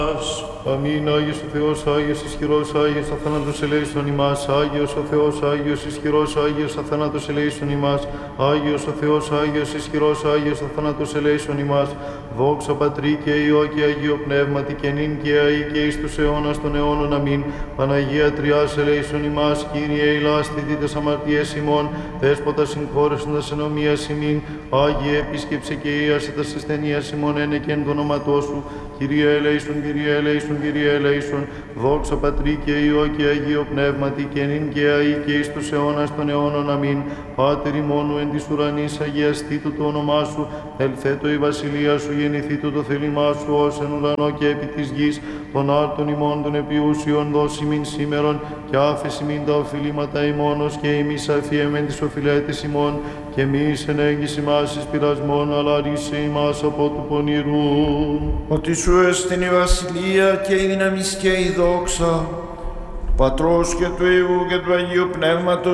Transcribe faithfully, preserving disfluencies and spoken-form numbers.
Αμήν. Άγιος ο Θεός, Άγιος ισχυρός, Άγιος αθάνατος ελέησον ημάς. Άγιος ο Θεός, Άγιος ισχυρός, Άγιος αθάνατος ελέησον ημάς. Άγιος ο Θεός, Άγιος ισχυρός, Άγιος αθάνατος ελέησον ημάς. Δόξα Πατρί και Υιό και Αγίο Πνεύματι και νυν και αεί και εις τους αιώνας των αιώνων. Αμήν. Παναγία Τριάς ελέησον ημάς. Κύριε ηλάσθητη τες αμαρτίες ημών. Δέσποτα συγχώρεσον τας ενομίας ημίν. Άγιε επίσκεψε και ίασε τας ασθενείας ημών ένε και εν το όνοματό σου. Κύριε ελέησον, Κύριε ελέησον, Κύριε ελέησον. Δόξα Πατρί και Υιό και Αγίο Πνεύματι και νυν και αεί και εις τους αιώνας των αιώνων. Αμήν. Πάτερ ημώνου εν της ουρανής, αγιαστήτω το όνομά σου. Ελθέτω η βασιλεία σου, γεννηθήτω το θέλημά σου ως εν ουρανό και επί της γης. Των άρτων ημών των επιούσιων δώσει μην σήμερον και άφεση μην τα οφειλήματα ημώνος και ημείς αφιέμεν τις οφειλέτες ημών και μη εν έγκυση μας εις πειρασμόν, αλλά ρίσε ημάς από του πονηρού. Ότι σου εστιν η βασιλεία και η δύναμις και η δόξα του Πατρός και του Υιού και του Αγίου Πνεύματος